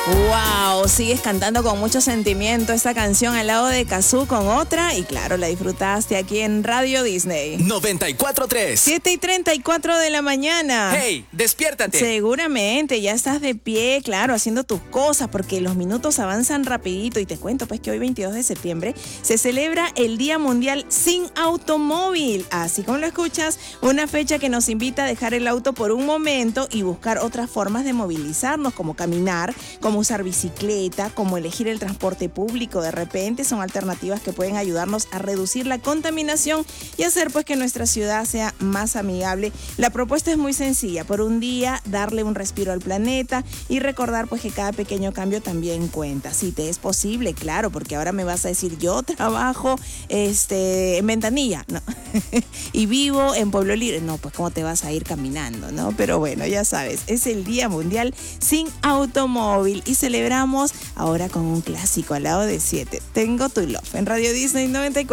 Wow, sigues cantando con mucho sentimiento esta canción al lado de Cazzu con otra y claro, la disfrutaste aquí en Radio Disney. 94.3. 7:34 de la mañana. ¡Hey, despiértate! Seguramente, ya estás de pie, claro, haciendo tus cosas porque los minutos avanzan rapidito y te cuento pues que hoy 22 de septiembre se celebra el Día Mundial Sin Automóvil. Así como lo escuchas, una fecha que nos invita a dejar el auto por un momento y buscar otras formas de movilizarnos como caminar, como usar bicicleta, como elegir el transporte público. De repente son alternativas que pueden ayudarnos a reducir la contaminación y hacer pues que nuestra ciudad sea más amigable. La propuesta es muy sencilla, por un día darle un respiro al planeta y recordar pues que cada pequeño cambio también cuenta. Si te es posible, claro, porque ahora me vas a decir yo trabajo en Ventanilla, no, y vivo en Pueblo Libre. No, pues cómo te vas a ir caminando, ¿no? Pero bueno, ya sabes, es el Día Mundial Sin Automóvil y celebramos ahora con un clásico al lado de 7. Tengo tu love en Radio Disney 94.